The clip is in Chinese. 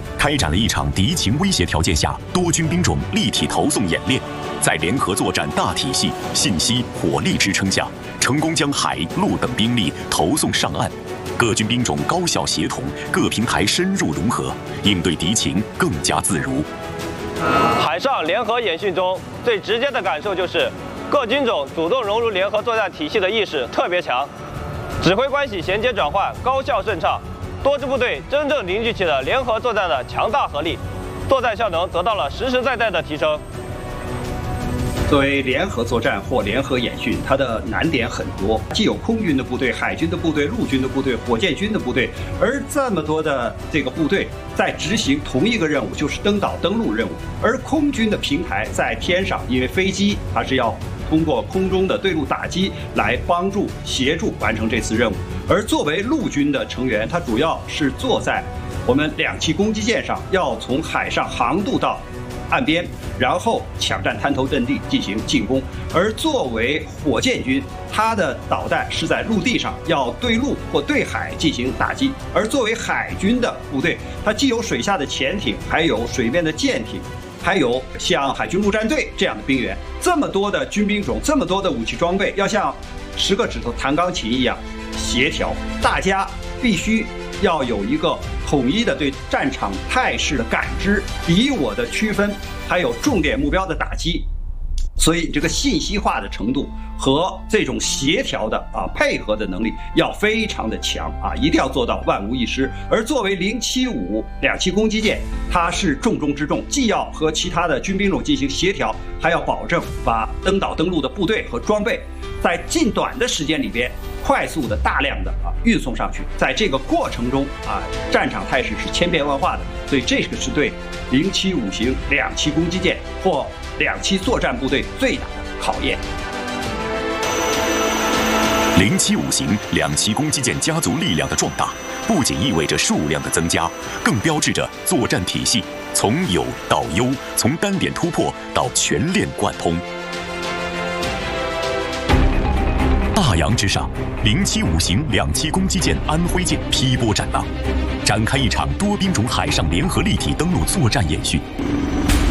开展了一场敌情威胁条件下多军兵种立体投送演练，在联合作战大体系、信息、火力支撑下，成功将海陆等兵力投送上岸。各军兵种高效协同，各平台深入融合，应对敌情更加自如。 海上联合演训中，最直接的感受就是各军种主动融入联合作战体系的意识特别强，指挥关系衔接转换高效顺畅，多支部队真正凝聚起了联合作战的强大合力，作战效能得到了实实在在的提升。 作为联合作战或联合演训，它的难点很多，既有空军的部队、海军的部队、陆军的部队、火箭军的部队，而这么多的这个部队在执行同一个任务，就是登岛登陆任务。而空军的平台在天上，因为飞机它是要通过空中的对陆打击来帮助协助完成这次任务。而作为陆军的成员，它主要是坐在我们2栖攻击舰上，要从海上航渡到岸边，然后抢占滩头阵地进行进攻。而作为火箭军，它的导弹是在陆地上要对陆或对海进行打击。而作为海军的部队，它既有水下的潜艇，还有水面的舰艇，还有像海军陆战队这样的兵员。这么多的军兵种，这么多的武器装备，要像10个指头弹钢琴一样协调，大家必须要有一个统一的对战场态势的感知、敌我的区分，还有重点目标的打击。所以这个信息化的程度和这种协调的配合的能力要非常的强一定要做到万无一失。而作为075两栖攻击舰，它是重中之重，既要和其他的军兵种进行协调，还要保证把登岛登陆的部队和装备在近短的时间里边快速的、大量的运送上去。在这个过程中战场态势是千变万化的，所以这个是对075型两栖攻击舰或两栖作战部队最大的考验。 075型两栖攻击舰家族力量的壮大，不仅意味着数量的增加，更标志着作战体系从有到优，从单点突破到全链贯通。大洋之上，075型两栖攻击舰安徽舰劈波斩浪，展开一场多兵种海上联合立体登陆作战演训。